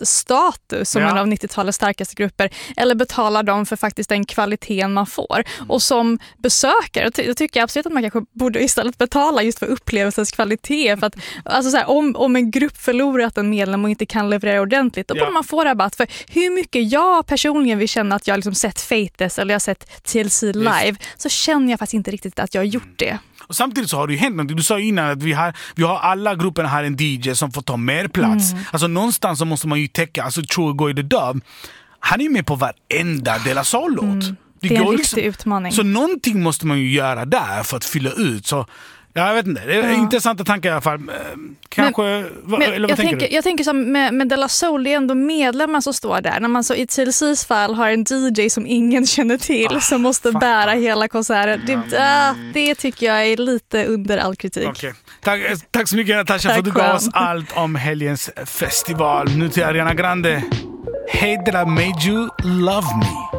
deras status som en av 90-talets starkaste grupper, eller betalar dem för faktiskt den kvaliteten man får. Och som besökare, jag tycker absolut att man kanske borde istället betala just för upplevelsens kvalitet, för att alltså så här, om en grupp förlorat en medlem och inte kan leverera ordentligt, då borde man få rabatt. För hur mycket jag personligen vill känna att jag liksom sett Faithless eller jag har sett TLC live, så känner jag faktiskt inte riktigt att jag har gjort det. Och samtidigt så har det ju hänt något. Du sa ju innan att vi har alla grupperna här en DJ som får ta mer plats. Alltså någonstans så måste man ju täcka, alltså Troy Goy the Dub, han är ju med på varenda De La Soul-låt. Det är en riktig utmaning. Så någonting måste man ju göra där för att fylla ut. Så jag vet inte, det är intressanta tankar i alla fall. Kanske, eller vad tänker du? Jag tänker som med De La Soul, det är ändå medlemmar som står där. När man så i TLCs fall har en DJ som ingen känner till som måste bära hela konserten. Det tycker jag är lite under all kritik. Okay. Tack så mycket Natasha för att du gav oss allt om helgens festival. Nu till Ariana Grande. Hey, that I made you love me.